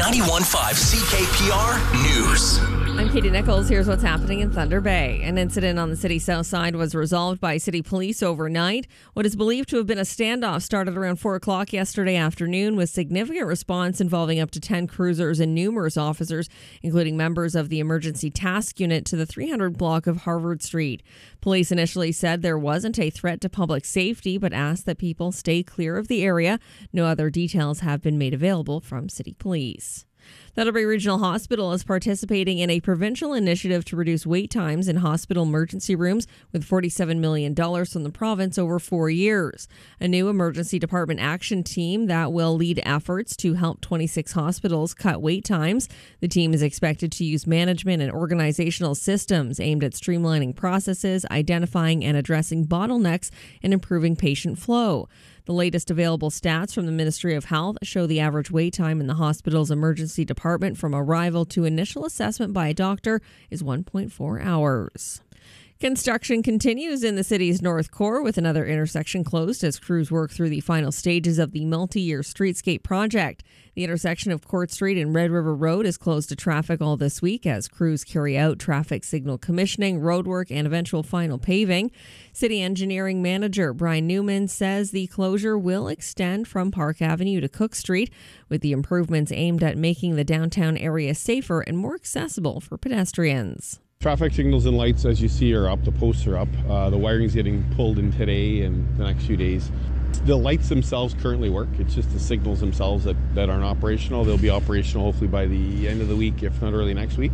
91.5 CKPR News. I'm Katie Nichols. Here's what's happening in Thunder Bay. An incident on the city's south side was resolved by city police overnight. What is believed to have been a standoff started around 4 o'clock yesterday afternoon with significant response involving up to 10 cruisers and numerous officers, including members of the Emergency Task Unit to the 300 block of Harvard Street. Police initially said there wasn't a threat to public safety, but asked that people stay clear of the area. No other details have been made available from city police. Thunder Bay Regional Hospital is participating in a provincial initiative to reduce wait times in hospital emergency rooms with $47 million from the province over 4 years. A new emergency department action team that will lead efforts to help 26 hospitals cut wait times. The team is expected to use management and organizational systems aimed at streamlining processes, identifying and addressing bottlenecks, and improving patient flow. The latest available stats from the Ministry of Health show the average wait time in the hospital's emergency department from arrival to initial assessment by a doctor is 1.4 hours. Construction continues in the city's North Core with another intersection closed as crews work through the final stages of the multi-year streetscape project. The intersection of Court Street and Red River Road is closed to traffic all this week as crews carry out traffic signal commissioning, roadwork, and eventual final paving. City Engineering Manager Brian Newman says the closure will extend from Park Avenue to Cook Street, with the improvements aimed at making the downtown area safer and more accessible for pedestrians. Traffic signals and lights, as you see, are up. The posts are up. The wiring's getting pulled in today and the next few days. The lights themselves currently work. It's just the signals themselves that aren't operational. They'll be operational hopefully by the end of the week, if not early next week.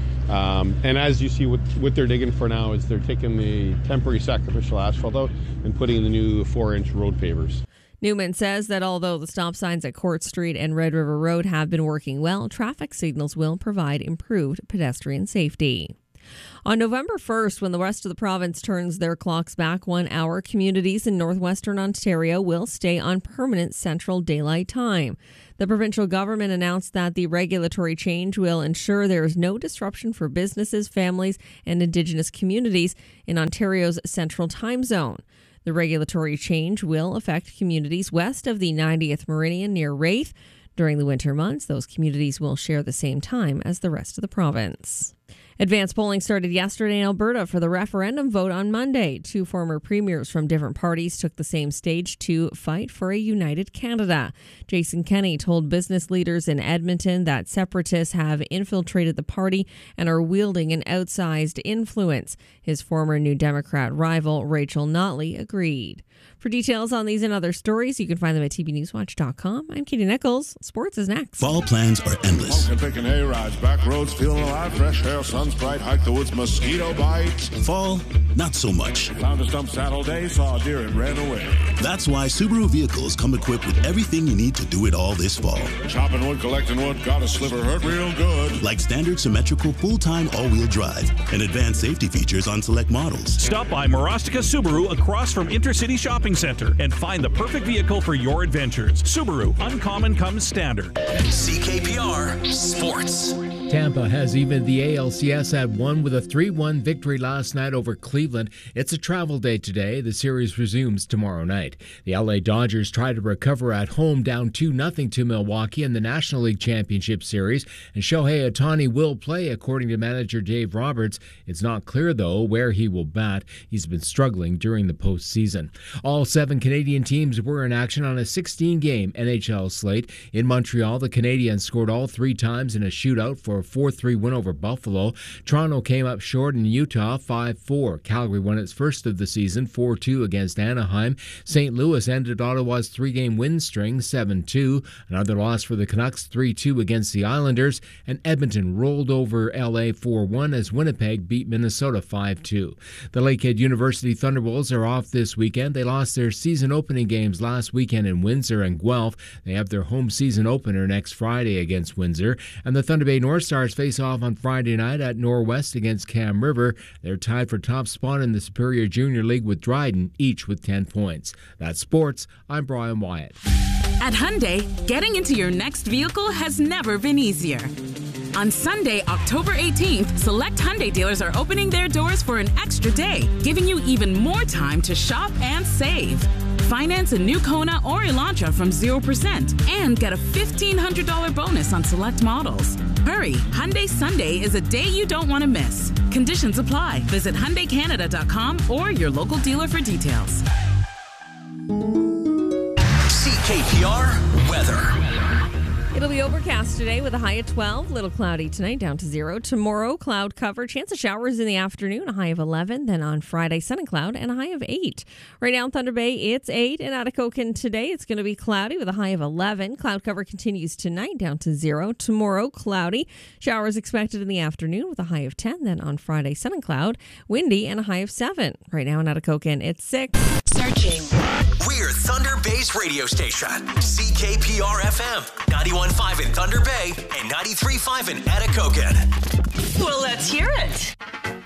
And as you see, what they're digging for now is they're taking the temporary sacrificial asphalt out and putting in the new 4-inch road pavers. Newman says that although the stop signs at Court Street and Red River Road have been working well, traffic signals will provide improved pedestrian safety. On November 1st, when the rest of the province turns their clocks back 1 hour, communities in northwestern Ontario will stay on permanent Central Daylight Time. The provincial government announced that the regulatory change will ensure there is no disruption for businesses, families, and Indigenous communities in Ontario's Central Time Zone. The regulatory change will affect communities west of the 90th meridian near Wraith. During the winter months, those communities will share the same time as the rest of the province. Advanced polling started yesterday in Alberta for the referendum vote on Monday. 2 former premiers from different parties took the same stage to fight for a united Canada. Jason Kenney told business leaders in Edmonton that separatists have infiltrated the party and are wielding an outsized influence. His former New Democrat rival, Rachel Notley, agreed. For details on these and other stories, you can find them at tbnewswatch.com. I'm Katie Nichols. Sports is next. Fall plans are endless. Picking A-rides, back roads, feeling alive, fresh air, sun's bright, hike the woods, mosquito bites. Fall, not so much. Found a stump saddle day, saw a deer and ran away. That's why Subaru vehicles come equipped with everything you need to do it all this fall. Chopping wood, collecting wood, got a sliver, hurt real good. Like standard symmetrical full-time all-wheel drive and advanced safety features on select models. Stop by Marostica Subaru across from Intercity Shopping Center and find the perfect vehicle for your adventures. Subaru, uncommon comes standard. CKPR Sports. Tampa has evened the ALCS at 1 with a 3-1 victory last night over Cleveland. It's a travel day today. The series resumes tomorrow night. The LA Dodgers try to recover at home down 2-0 to Milwaukee in the National League Championship Series, and Shohei Ohtani will play, according to manager Dave Roberts. It's not clear, though, where he will bat. He's been struggling during the postseason. All 7 Canadian teams were in action on a 16-game NHL slate. In Montreal, the Canadiens scored all 3 times in a shootout for a 4-3 win over Buffalo. Toronto came up short in Utah 5-4. Calgary won its first of the season 4-2 against Anaheim. St. Louis ended Ottawa's 3-game win string 7-2. Another loss for the Canucks 3-2 against the Islanders. And Edmonton rolled over LA 4-1 as Winnipeg beat Minnesota 5-2. The Lakehead University Thunderbolts are off this weekend. They lost their season opening games last weekend in Windsor and Guelph. They have their home season opener next Friday against Windsor. And the Thunder Bay North Stars face off on Friday night at Norwest against Cam River. They're tied for top spot in the Superior Junior League with Dryden, each with 10 points. That's sports. I'm Brian Wyatt. At Hyundai, getting into your next vehicle has never been easier. On Sunday, October 18th, select Hyundai dealers are opening their doors for an extra day, giving you even more time to shop and save. Finance a new Kona or Elantra from 0% and get a $1,500 bonus on select models. Hurry, Hyundai Sunday is a day you don't want to miss. Conditions apply. Visit HyundaiCanada.com or your local dealer for details. CKPR weather. It'll be overcast today with a high of 12, little cloudy tonight, down to 0. Tomorrow, cloud cover, chance of showers in the afternoon, a high of 11. Then on Friday, sun and cloud, and a high of 8. Right now in Thunder Bay, it's 8. In Atikokan today, it's going to be cloudy with a high of 11. Cloud cover continues tonight, down to 0. Tomorrow, cloudy. Showers expected in the afternoon with a high of 10. Then on Friday, sun and cloud, windy, and a high of 7. Right now in Atikokan, it's 6. Searching. We're Thunder Bay's radio station. CKPR FM. 91.5 in Thunder Bay and 93.5 in Atikokan. Well, let's hear it.